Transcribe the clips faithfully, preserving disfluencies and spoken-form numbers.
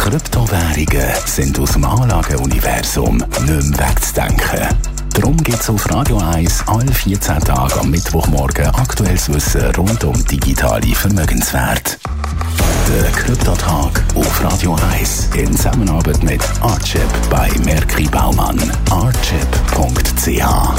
Kryptowährungen sind aus dem Anlageuniversum nicht mehr wegzudenken. Darum gibt es auf Radio eins alle vierzehn Tage am Mittwochmorgen aktuelles Wissen rund um digitale Vermögenswerte. Der Kryptotag auf Radio eins in Zusammenarbeit mit Archip bei Merki Baumann. archip punkt c h.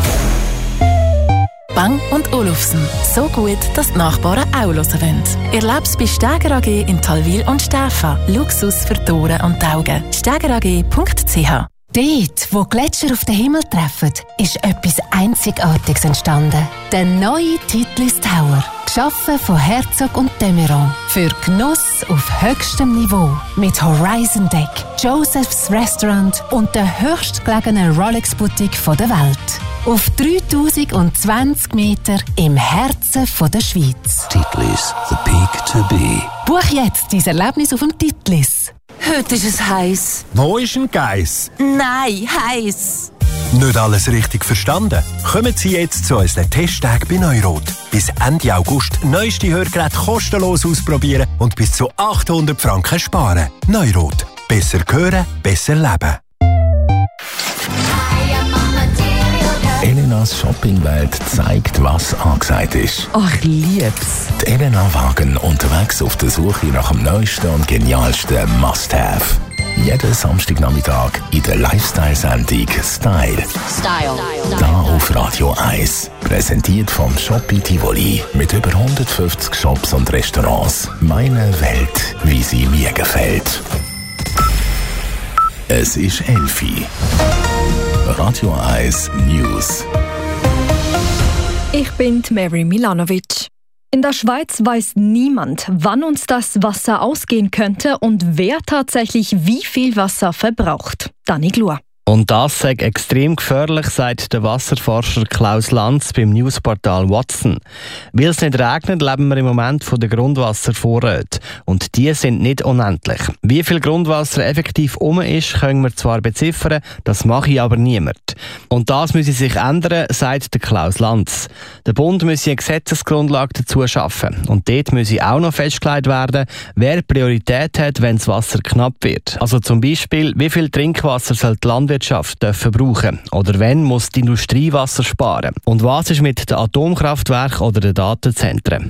Bang und Olufsen. So gut, dass die Nachbarn auch hören wollen. Erleb's bei Steger A G in Talwil und Stäfa. Luxus für die Ohren und die Augen. steger a g punkt c h. Dort, wo Gletscher auf den Himmel treffen, ist etwas Einzigartiges entstanden. Der neue Titlis Tower. Geschaffen von Herzog und de Meuron. Für Genuss auf höchstem Niveau. Mit Horizon Deck, Joseph's Restaurant und der höchstgelegenen Rolex-Boutique der Welt. Auf dreitausendzwanzig Meter im Herzen der Schweiz. Titlis, the peak to be. Buch jetzt dein Erlebnis auf dem Titlis. Heute ist es heiß. Wo ist ein Geiss? Nein, heiß. Nicht alles richtig verstanden? Kommen Sie jetzt zu unseren Testtagen bei Neurot. Bis Ende August neueste Hörgeräte kostenlos ausprobieren und bis zu achthundert Franken sparen. Neurot. Besser hören, besser leben. Elenas Shoppingwelt zeigt, was angesagt ist. Ach, ich lieb's. Die Elena-Wagen unterwegs auf der Suche nach dem neuesten und genialsten Must-Have. Jeden Samstagnachmittag in der Lifestyle-Sendung Style. Style. Da auf Radio eins. Präsentiert vom Shoppi Tivoli mit über hundertfünfzig Shops und Restaurants. Meine Welt, wie sie mir gefällt. Es ist Elfi. Radio eins News. Ich bin Mary Milanovic. In der Schweiz weiß niemand, wann uns das Wasser ausgehen könnte und wer tatsächlich wie viel Wasser verbraucht. Dani Glur. Und das sei extrem gefährlich, sagt der Wasserforscher Klaus Lanz beim Newsportal Watson. Weil es nicht regnet, leben wir im Moment von den Grundwasservorräten. Und die sind nicht unendlich. Wie viel Grundwasser effektiv um ist, können wir zwar beziffern, das mache aber niemand. Und das müsse sich ändern, sagt der Klaus Lanz. Der Bund müsse eine Gesetzesgrundlage dazu schaffen. Und dort müsse auch noch festgelegt werden, wer Priorität hat, wenn das Wasser knapp wird. Also zum Beispiel, wie viel Trinkwasser soll die Landwirtschaft dürfen brauchen oder wenn muss die Industrie Wasser sparen und was ist mit den Atomkraftwerken oder den Datenzentren.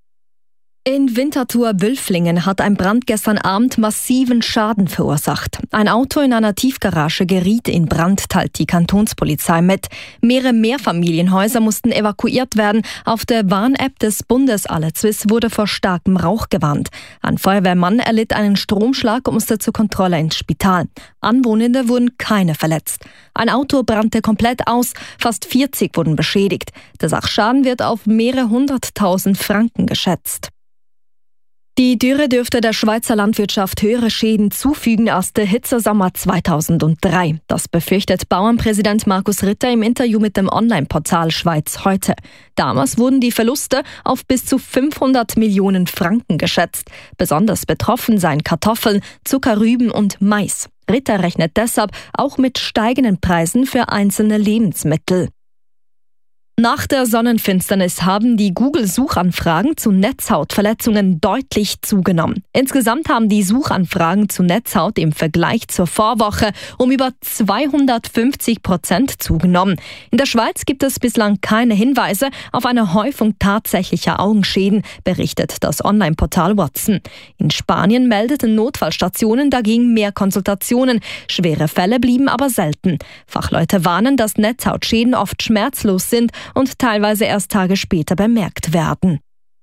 In Winterthur-Wülflingen hat ein Brand gestern Abend massiven Schaden verursacht. Ein Auto in einer Tiefgarage geriet in Brand, teilt die Kantonspolizei mit. Mehrere Mehrfamilienhäuser mussten evakuiert werden. Auf der Warn-App des Bundes Allezwiss wurde vor starkem Rauch gewarnt. Ein Feuerwehrmann erlitt einen Stromschlag und musste zur Kontrolle ins Spital. Anwohnende wurden keine verletzt. Ein Auto brannte komplett aus, fast vierzig wurden beschädigt. Der Sachschaden wird auf mehrere hunderttausend Franken geschätzt. Die Dürre dürfte der Schweizer Landwirtschaft höhere Schäden zufügen als der Hitzesommer zweitausenddrei. Das befürchtet Bauernpräsident Markus Ritter im Interview mit dem Online-Portal Schweiz heute. Damals wurden die Verluste auf bis zu fünfhundert Millionen Franken geschätzt. Besonders betroffen seien Kartoffeln, Zuckerrüben und Mais. Ritter rechnet deshalb auch mit steigenden Preisen für einzelne Lebensmittel. Nach der Sonnenfinsternis haben die Google-Suchanfragen zu Netzhautverletzungen deutlich zugenommen. Insgesamt haben die Suchanfragen zu Netzhaut im Vergleich zur Vorwoche um über zweihundertfünfzig Prozent zugenommen. In der Schweiz gibt es bislang keine Hinweise auf eine Häufung tatsächlicher Augenschäden, berichtet das Online-Portal Watson. In Spanien meldeten Notfallstationen dagegen mehr Konsultationen. Schwere Fälle blieben aber selten. Fachleute warnen, dass Netzhautschäden oft schmerzlos sind und teilweise erst Tage später bemerkt werden.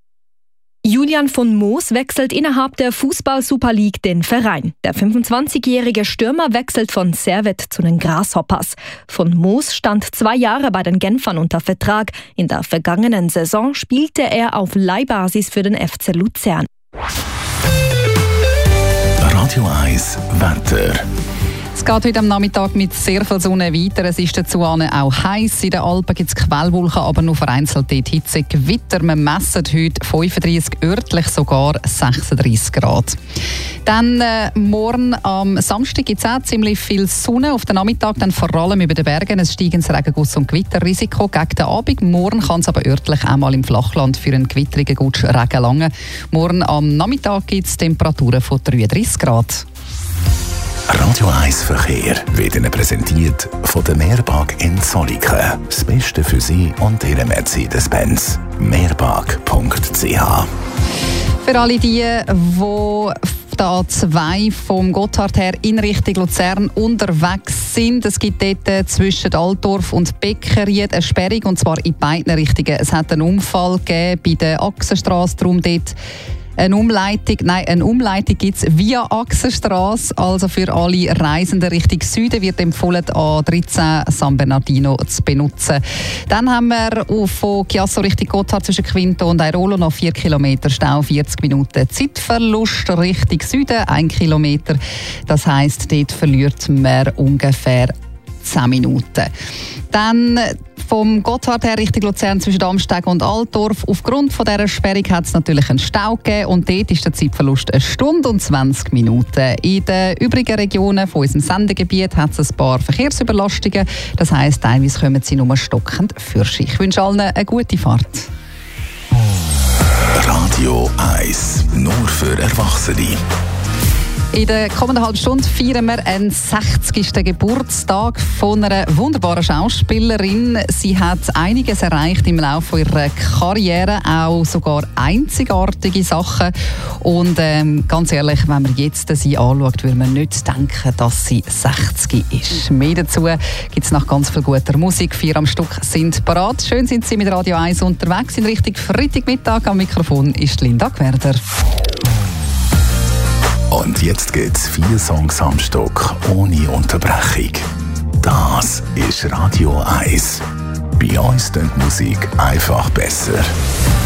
Julian von Moos wechselt innerhalb der Fußball-Super League den Verein. Der fünfundzwanzigjährige Stürmer wechselt von Servette zu den Grasshoppers. Von Moos stand zwei Jahre bei den Genfern unter Vertrag. In der vergangenen Saison spielte er auf Leihbasis für den F C Luzern. Radio eins Wetter. geht heute am Nachmittag mit sehr viel Sonne weiter. Es ist dazu auch heiß. In den Alpen gibt es Quellwolken, aber nur vereinzelt dort Hitze, Gewitter. Wir messen heute fünfunddreissig, örtlich sogar sechsunddreissig Grad. Dann äh, morgen am Samstag gibt es auch ziemlich viel Sonne. Auf den Nachmittag dann vor allem über den Bergen ein steigendes Regenguss- und Gewitterrisiko. Gegen den Abend. Morgen kann es aber örtlich auch mal im Flachland für einen gewitterigen Gutsch Regen langen. Morgen am Nachmittag gibt es Temperaturen von dreiunddreissig Grad. Radio eins Verkehr wird Ihnen präsentiert von der Mehrpark in Zollikofen. Das Beste für Sie und Ihre Mercedes-Benz. mehrpark punkt c h. Für alle die, die der A zwei vom Gotthard her in Richtung Luzern unterwegs sind. Es gibt dort zwischen Altdorf und Beckeried eine Sperrung, und zwar in beiden Richtungen. Es hat einen Unfall gegeben bei der Achsenstrasse, darum dort Eine Umleitung, nein, eine Umleitung gibt es via Achsenstrasse. Also für alle Reisenden Richtung Süden wird empfohlen, A dreizehn San Bernardino zu benutzen. Dann haben wir von Chiasso Richtung Gotthard zwischen Quinto und Airolo noch vier Kilometer Stau, vierzig Minuten Zeitverlust. Richtung Süden ein Kilometer. Das heisst, dort verliert man ungefähr zehn Minuten. Dann vom Gotthard her Richtung Luzern zwischen Amsteg und Altdorf. Aufgrund von dieser Sperrung hat es natürlich einen Stau gegeben, und dort ist der Zeitverlust eine Stunde und zwanzig Minuten. In den übrigen Regionen von unserem Sendegebiet hat es ein paar Verkehrsüberlastungen. Das heisst, teilweise kommen sie nur stockend für sich. Ich wünsche allen eine gute Fahrt. Radio eins, nur für Erwachsene. In der kommenden halben Stunde feiern wir einen sechzigsten Geburtstag von einer wunderbaren Schauspielerin. Sie hat einiges erreicht im Laufe ihrer Karriere, auch sogar einzigartige Sachen. Und ähm, ganz ehrlich, wenn man jetzt sie anschaut, würde man nicht denken, dass sie sechzig ist. Mehr dazu gibt es nach ganz viel guter Musik. Vier am Stück sind parat. Schön sind Sie mit Radio eins unterwegs in Richtung Freitagmittag. Am Mikrofon ist Linda Gwerder. Und jetzt gibt's vier Songs am Stück, ohne Unterbrechung. Das ist Radio eins. Bei uns klingt die Musik einfach besser.